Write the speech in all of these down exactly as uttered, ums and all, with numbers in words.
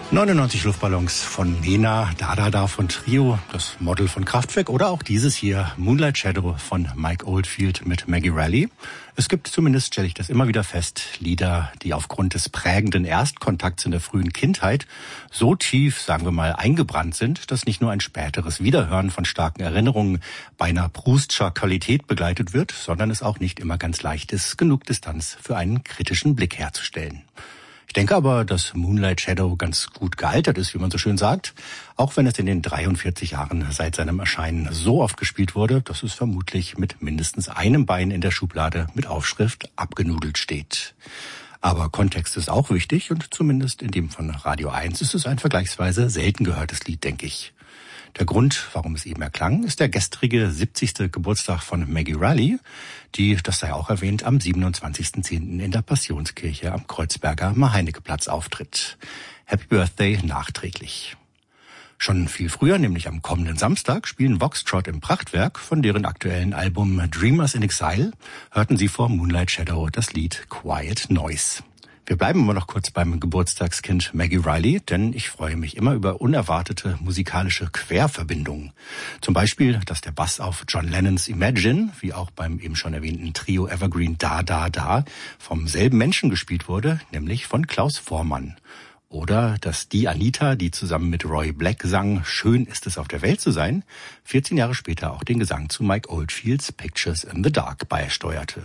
neunundneunzig Luftballons von Nena, Da Da Da von Trio, das Model von Kraftwerk oder auch dieses hier, Moonlight Shadow von Mike Oldfield mit Maggie Reilly. Es gibt zumindest, stelle ich das immer wieder fest, Lieder, die aufgrund des prägenden Erstkontakts in der frühen Kindheit so tief, sagen wir mal, eingebrannt sind, dass nicht nur ein späteres Wiederhören von starken Erinnerungen bei einer Proustscher Qualität begleitet wird, sondern es auch nicht immer ganz leicht ist, genug Distanz für einen kritischen Blick herzustellen. Ich denke aber, dass Moonlight Shadow ganz gut gealtert ist, wie man so schön sagt, auch wenn es in den dreiundvierzig Jahren seit seinem Erscheinen so oft gespielt wurde, dass es vermutlich mit mindestens einem Bein in der Schublade mit Aufschrift abgenudelt steht. Aber Kontext ist auch wichtig und zumindest in dem von Radio eins ist es ein vergleichsweise selten gehörtes Lied, denke ich. Der Grund, warum es eben erklang, ist der gestrige siebzigste Geburtstag von Maggie Reilly, die, das sei auch erwähnt, am siebenundzwanzigsten zehnten in der Passionskirche am Kreuzberger Maheinecke-Platz auftritt. Happy Birthday nachträglich. Schon viel früher, nämlich am kommenden Samstag, spielen Voxtrot im Prachtwerk. Von deren aktuellen Album Dreamers in Exile hörten sie vor Moonlight Shadow das Lied Quiet Noise. Wir bleiben aber noch kurz beim Geburtstagskind Maggie Reilly, denn ich freue mich immer über unerwartete musikalische Querverbindungen. Zum Beispiel, dass der Bass auf John Lennons Imagine, wie auch beim eben schon erwähnten Trio Evergreen Da Da Da, vom selben Menschen gespielt wurde, nämlich von Klaus Voormann. Oder dass die Anita, die zusammen mit Roy Black sang, Schön ist es auf der Welt zu sein, vierzehn Jahre später auch den Gesang zu Mike Oldfields Pictures in the Dark beisteuerte.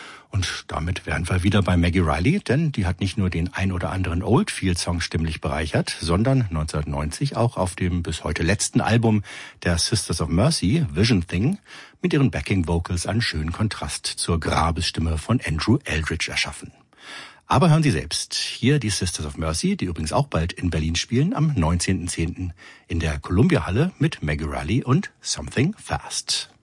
Und damit wären wir wieder bei Maggie Reilly, denn die hat nicht nur den ein oder anderen Oldfield-Song stimmlich bereichert, sondern neunzehnhundertneunzig auch auf dem bis heute letzten Album der Sisters of Mercy, Vision Thing, mit ihren Backing-Vocals einen schönen Kontrast zur Grabesstimme von Andrew Eldridge erschaffen. Aber hören Sie selbst, hier die Sisters of Mercy, die übrigens auch bald in Berlin spielen, am neunzehnten zehnten in der Columbia Halle mit Maggie Reilly und Something Fast.